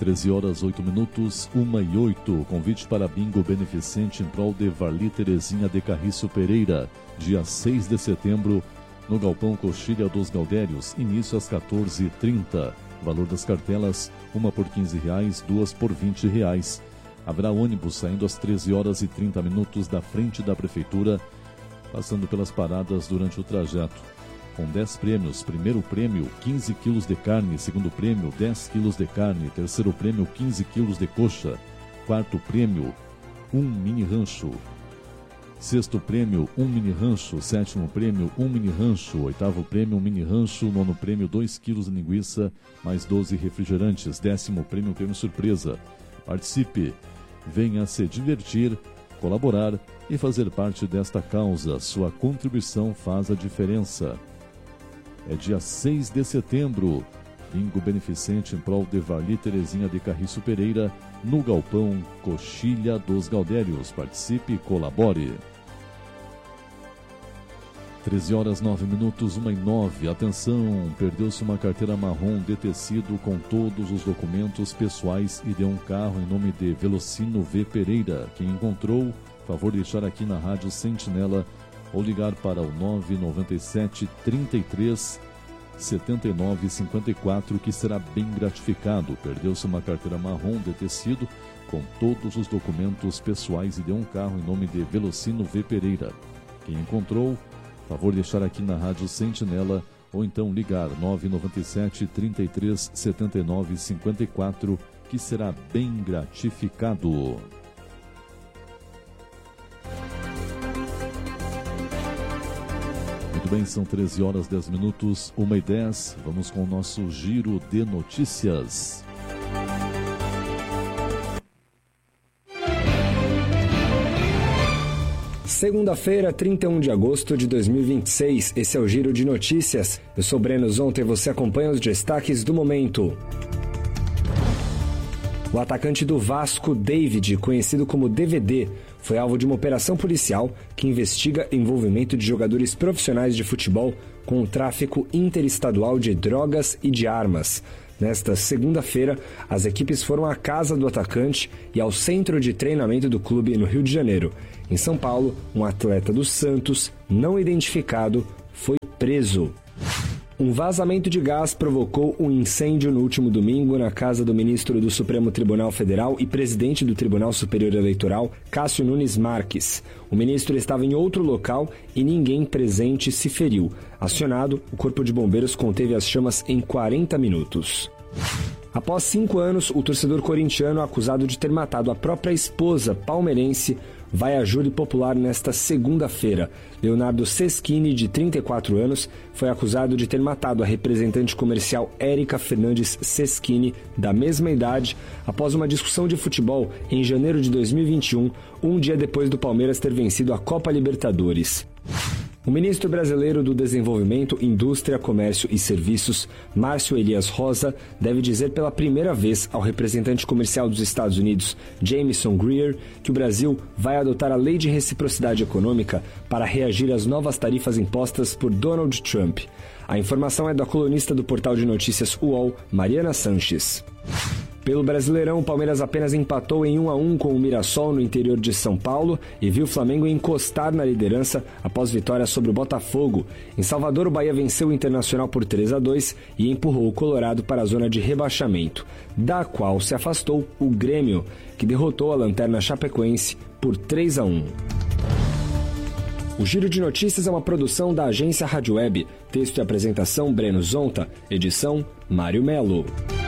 13h08, 1h08. Convite para bingo beneficente em prol de Varli Terezinha de Carriço Pereira, dia 6 de setembro, no Galpão Coxilha dos Gaudérios, início às 14h30. Valor das cartelas, uma por R$15, duas por R$20. Haverá ônibus saindo às 13h30 da frente da Prefeitura, passando pelas paradas durante o trajeto. Com 10 prêmios, primeiro prêmio, 15 quilos de carne, segundo prêmio, 10 quilos de carne, terceiro prêmio, 15 quilos de coxa, quarto prêmio, um mini rancho, sexto prêmio, um mini rancho, sétimo prêmio, um mini rancho, oitavo prêmio, um mini rancho, nono prêmio, 2 quilos de linguiça, mais 12 refrigerantes, décimo prêmio, prêmio surpresa. Participe, venha se divertir, colaborar e fazer parte desta causa. Sua contribuição faz a diferença. É dia 6 de setembro, bingo beneficente em prol de Varli Terezinha de Carriço Pereira, no Galpão Coxilha dos Gaudérios. Participe e colabore. 13h09, 1h09. Atenção, perdeu-se uma carteira marrom de tecido com todos os documentos pessoais e de um carro em nome de Velocino V. Pereira. Quem encontrou, favor deixar aqui na Rádio Sentinela ou ligar para o 997 33 79 54, que será bem gratificado. Perdeu-se uma carteira marrom de tecido com todos os documentos pessoais e de um carro em nome de Velocino V. Pereira. Quem encontrou, favor deixar aqui na Rádio Sentinela ou então ligar 997 33 79 54, que será bem gratificado. Muito bem, são 13h10, 1h10. Vamos com o nosso giro de notícias. Segunda-feira, 31 de agosto de 2026. Esse é o Giro de Notícias. Eu sou Breno Zonta e você acompanha os destaques do momento. O atacante do Vasco, David, conhecido como DVD, foi alvo de uma operação policial que investiga envolvimento de jogadores profissionais de futebol com o tráfico interestadual de drogas e de armas. Nesta segunda-feira, as equipes foram à casa do atacante e ao centro de treinamento do clube no Rio de Janeiro. Em São Paulo, um atleta do Santos, não identificado, foi preso. Um vazamento de gás provocou um incêndio no último domingo na casa do ministro do Supremo Tribunal Federal e presidente do Tribunal Superior Eleitoral, Cássio Nunes Marques. O ministro estava em outro local e ninguém presente se feriu. Acionado, o Corpo de Bombeiros conteve as chamas em 40 minutos. Após 5 anos, o torcedor corintiano acusado de ter matado a própria esposa palmeirense vai a júri popular nesta segunda-feira. Leonardo Seschini, de 34 anos, foi acusado de ter matado a representante comercial Érica Fernandes Seschini, da mesma idade, após uma discussão de futebol em janeiro de 2021, um dia depois do Palmeiras ter vencido a Copa Libertadores. O ministro brasileiro do Desenvolvimento, Indústria, Comércio e Serviços, Márcio Elias Rosa, deve dizer pela primeira vez ao representante comercial dos Estados Unidos, Jameson Greer, que o Brasil vai adotar a Lei de Reciprocidade Econômica para reagir às novas tarifas impostas por Donald Trump. A informação é da colunista do portal de notícias UOL, Mariana Sanches. Pelo Brasileirão, o Palmeiras apenas empatou em 1-1 com o Mirassol no interior de São Paulo e viu o Flamengo encostar na liderança após vitória sobre o Botafogo. Em Salvador, o Bahia venceu o Internacional por 3-2 e empurrou o Colorado para a zona de rebaixamento, da qual se afastou o Grêmio, que derrotou a Lanterna Chapecoense por 3-1. O Giro de Notícias é uma produção da agência Rádio Web. Texto e apresentação Breno Zonta. Edição Mário Melo.